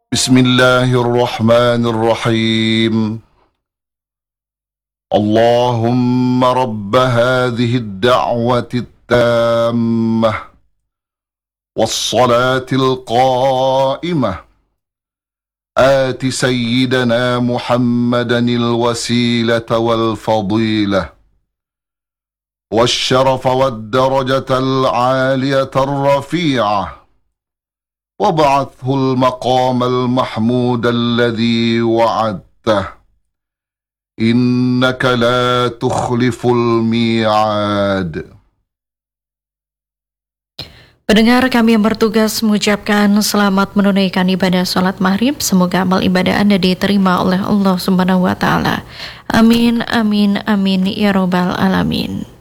بسم الله الرحمن الرحيم. اللهم رب هذه الدعوة التامة والصلاة القائمة آت سيدنا محمدا الوسيلة والفضيلة والشرف والدرجة العالية الرفيعة، وابعثه المقام المحمود الذي وعدته، إنك لا تخلف الميعاد. Pendengar, kami yang bertugas mengucapkan selamat menunaikan ibadah sholat maghrib. Semoga amal ibadah Anda diterima oleh Allah Subhanahu wa Ta'ala. Amin, amin, amin, ya Rabbal Alamin.